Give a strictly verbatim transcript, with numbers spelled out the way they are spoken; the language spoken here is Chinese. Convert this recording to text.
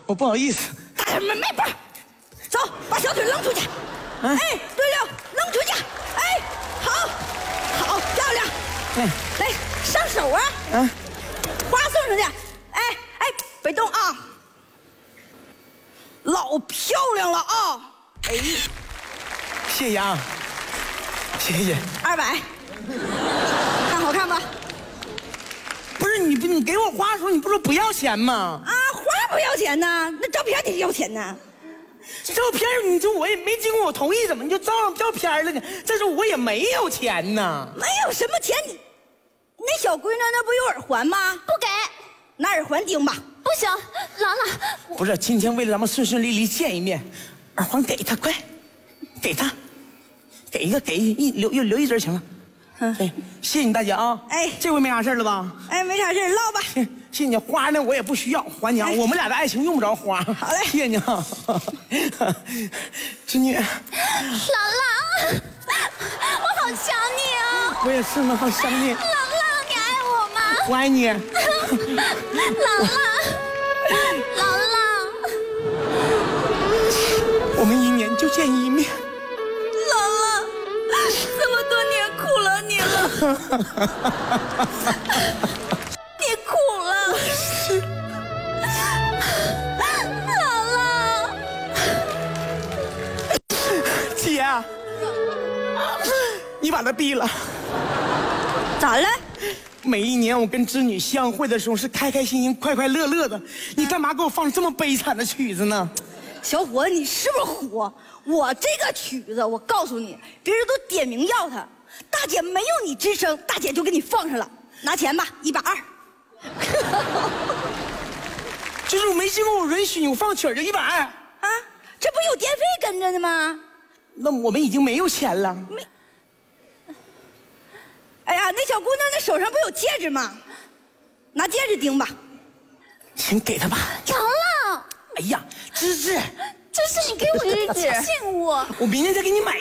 我不好意思。 大点没没不是，走，把小腿扔出去。 啊、 哎，对了，扔出去。哎，好，好，漂亮。 哎， 来上手啊。 啊， 花送上去。哎哎，别动啊。老漂亮了啊！哎， 谢谢啊，谢谢。 二百，看好看吧？ 不是你不你给我花的时候，你不是说不要钱吗？ 啊，花不要钱呢，那照片得要钱呢。 照片你说我也没经过我同意，怎么你就照上照片了呢？再说我也没有钱呢。 没有什么钱，你那小闺女那不有耳环吗？ 不给， 拿耳环钉吧。 不行，兰兰， 不是，今天为了咱们顺顺利利见一面，耳环给他，快，给他，给一个，给一留留留一针行了。嗯，哎，谢谢你大姐啊。哎，这回没啥事了吧？ 哎，没啥事，唠吧。 谢谢谢你，花呢我也不需要，还你啊。我们俩的爱情用不着花。 好嘞， 谢谢你啊，侄女。 兰兰，我好想你啊！ 我也是呢，好想你。 兰兰，你爱我吗？ 我爱你。 兰兰。兰兰， 我们一年就见一面。 兰兰，这么多年苦了你了，你苦了。兰兰， 姐，你把他毙了。 咋了？ 每一年我跟织女相会的时候是开开心心、快快乐乐的，你干嘛给我放这么悲惨的曲子呢？ 小伙子，你是不是虎？我这个曲子，我告诉你，别人都点名要他，大姐没有你吱声，大姐就给你放上了，拿钱吧，一百二。 就是我没经过我允许，我放曲儿就一百二啊，这不有电费跟着呢吗？ 那我们已经没有钱了。 没。哎呀，那小姑娘那手上不有戒指吗？拿戒指钉吧。 钱给他吧。 兰兰， 哎呀，芝芝， 这是你给我的纸，信我。 我明天再给你买